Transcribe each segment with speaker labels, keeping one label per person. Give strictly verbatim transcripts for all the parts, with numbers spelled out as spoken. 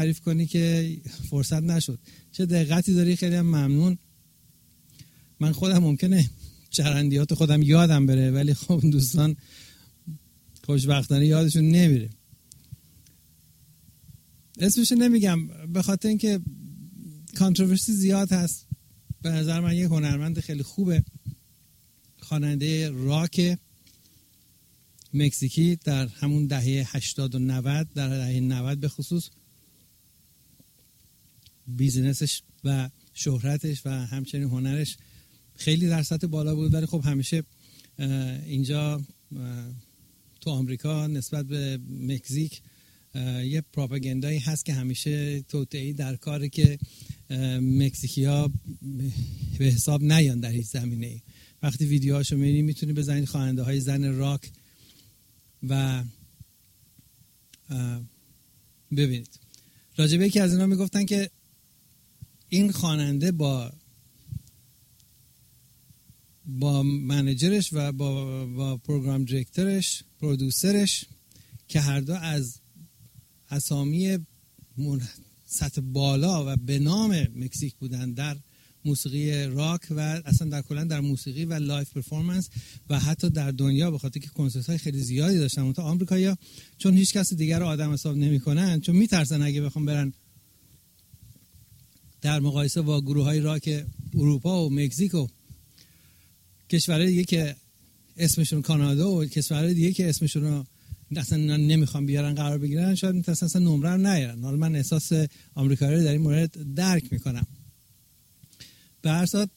Speaker 1: تعریف کنی که فرصت نشد. چه دقتی داری، خیلی هم ممنون. من خودم ممکنه چرندیات خودم یادم بره، ولی خب دوستان خوشبختانه یادشون نمیره. اسمش نمیگم به خاطر اینکه کانتروورسی زیاد هست. به نظر من یه هنرمند خیلی خوبه، خواننده راک مکزیکی در همون دهه هشتاد و نود، در دهه نود به خصوص بیزینسش و شهرتش و همچنین هنرش خیلی در سطح بالا بود، ولی خب همیشه اینجا تو آمریکا نسبت به مکزیک یه پروپاگاندایی هست که همیشه توطئه‌ای در کاره که مکزیکی‌ها به حساب نیان در هیچ زمینه‌ای. وقتی ویدیوهاشو می‌بینید میتونید بزنید خواننده های زن راک و ببینید. راجبه یکی از اینا میگفتن که این خواننده با با منیجرش و با با پروگرام دیرکتورش، پرودوسرش که هر دو از اسامی سطح بالا و به نام مکزیک بودن در موسیقی راک و اصلا در کلا در موسیقی و لایف پرفورمنس و حتی در دنیا، به خاطر که کنسرت های خیلی زیادی داشتن. اون تا آمریکایی‌ها چون هیچ کس دیگر رو آدم حساب نمی‌کنن، چون میترسن اگه بخوام برن در مقایسه با گروه های راک اروپا و مکزیک و کشورهای دیگه که اسمشون کانادا و کشورهای دیگه که اسمشون رو اصلا نمیخوام بیارن قرار بگیرن، شاید میتونن اصلا نمره رو نیارن. حالا من احساس آمریکایی رو در این مورد درک میکنم. به هر صورت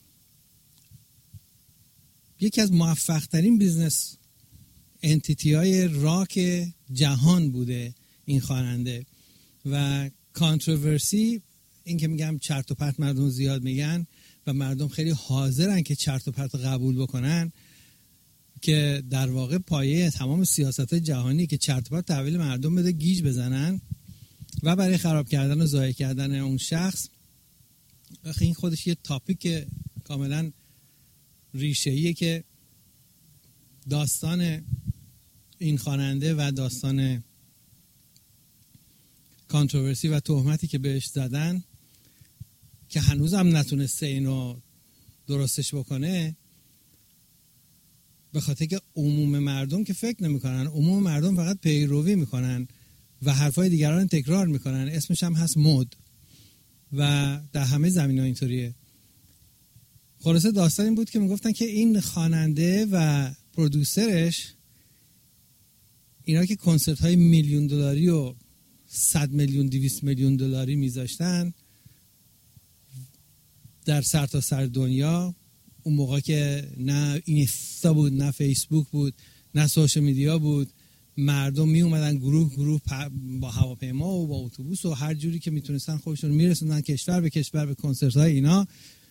Speaker 1: یکی از موفق ترین بیزنس انتیتی های راک جهان بوده این خواننده و کانتروورسی، این که میگم چرت و پرت مردم زیاد میگن و مردم خیلی حاضرن که چرت و پرت قبول بکنن، که در واقع پایه تمام سیاست جهانی که چرت و پرت تحویل مردم بده گیج بزنن و برای خراب کردن و ضایع کردن اون شخص. این خودش یه تاپیک کاملا ریشه‌ایه که داستان این خواننده و داستان کانتروورسی و تهمتی که بهش زدن که هنوز هم نتونسته اینو درستش بکنه، به خاطر که عموم مردم که فکر نمی‌کنن، عموم مردم فقط پیروی میکنن و حرفای دیگران تکرار میکنن. اسمش هم هست مد و در همه زمینه‌ها اینطوریه. خلاصه داستان این بود که میگفتن که این خواننده و پرودوسرش اینا که کنسرت های میلیون دلاری و صد میلیون دویست میلیون دلاری میذاشتن در سرتاسر دنیا، اون موقع که نه اینستا بود، نه فیسبوک بود، نه سوشال میدیا بود، مردم می اومدن گروه گروه با هواپیما و با اتوبوس و هر جوری که میتونستن خودشون میرسوندن کشور به کشور به کنسرت های اینا.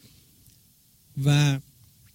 Speaker 1: و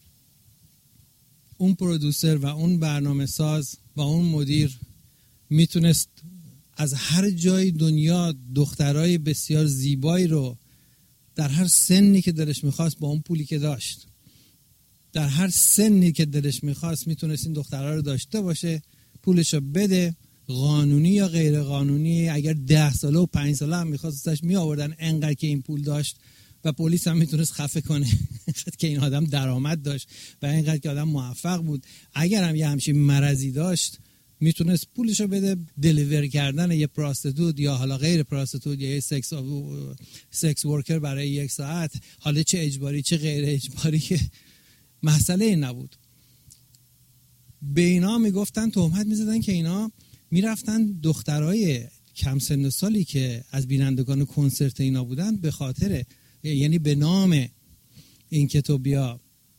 Speaker 1: اون پرودوسر و اون برنامه ساز و اون مدیر میتونست از هر جای دنیا دخترای بسیار زیبایی رو در هر سنی که دلش میخواست، با اون پولی که داشت در هر سنی که دلش میخواست میتونست این دخترها رو داشته باشه، پولشو بده، قانونی یا غیر قانونی. اگر ده ساله و پنج ساله هم میخواست ازش می آوردن، انقدر که این پول داشت و پلیس هم میتونست خفه کنه که این آدم درآمد داشت و اینقدر که آدم موفق بود. اگر هم یه همچین مرضی داشت میتونست پولشو بده دلیور کردن یه پراستیتوت یا حالا غیر پراستیتوت یا یه سکس سکس ورکر برای یک ساعت، حالا چه اجباری چه غیر اجباری که مسئله نبود. به اینا میگفتن، تهمت میزدن که اینا میرفتن دخترای کم سن و سالی که از بینندگان کنسرت اینا بودن، به خاطر یعنی به نام این که تو بیا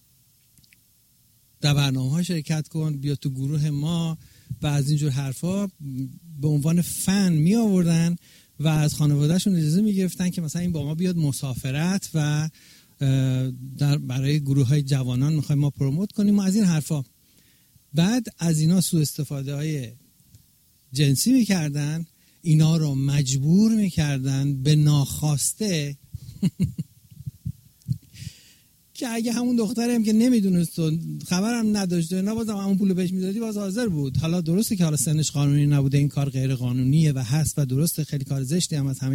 Speaker 1: در برنامه‌ها شرکت کن، بیا تو گروه ما و از اینجور حرفا، به عنوان فن می آوردن و از خانوادهشون اجازه می گرفتن که مثلا این با ما بیاد مسافرت و در برای گروه های جوانان میخوایم ما پروموت کنیم و از این حرفا. بعد از اینا سوء استفاده های جنسی میکردن، اینا رو مجبور میکردن به ناخواسته که اگه همون دختری هم که نمیدونست و خبرم نداشت و اینا بازم همون پولو بهش میدادی باز حاضر بود. حالا درسته که حالا سنش قانونی نبوده، این کار غیر قانونیه و هست و درسته خیلی کار زشتی هم از همه